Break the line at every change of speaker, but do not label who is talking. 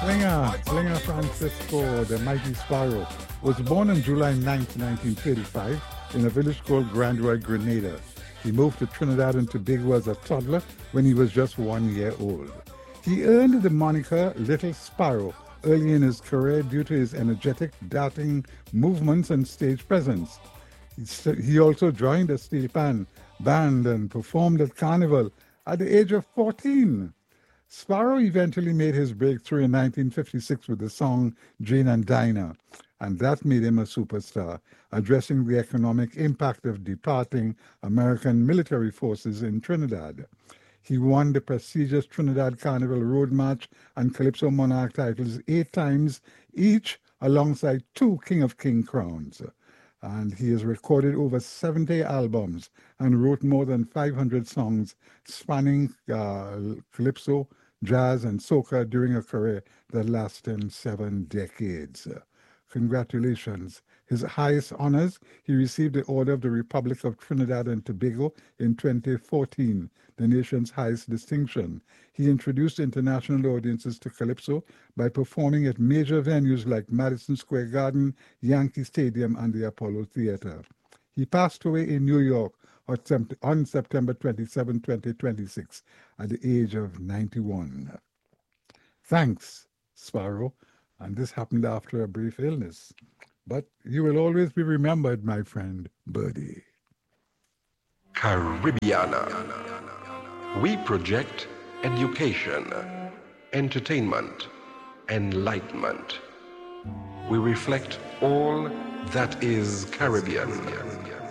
Slinger Francisco, the Mighty Sparrow, was born on July 9, 1935, in a village called Grand Roy, Grenada. He moved to Trinidad and Tobago as a toddler when he was just 1 year old. He earned the moniker Little Sparrow early in his career due to his energetic, darting movements and stage presence. He also joined a steel pan band and performed at Carnival at the age of 14. Sparrow eventually made his breakthrough in 1956 with the song Jane and Dinah, and that made him a superstar, addressing the economic impact of departing American military forces in Trinidad. He won the prestigious Trinidad Carnival Road March and Calypso Monarch titles 8 times each, alongside 2 King of King crowns. And he has recorded over 70 albums and wrote more than 500 songs spanning calypso, jazz, and soca during a career that lasted 7 decades. Congratulations. His highest honors, he received the Order of the Republic of Trinidad and Tobago in 2014, the nation's highest distinction. He introduced international audiences to calypso by performing at major venues like Madison Square Garden, Yankee Stadium, and the Apollo Theater. He passed away in New York on September 27, 2026, at the age of 91. Thanks, Sparrow. And this happened after a brief illness. But you will always be remembered, my friend Birdie.
Caribbeana. We project education, entertainment, enlightenment. We reflect all that is Caribbean.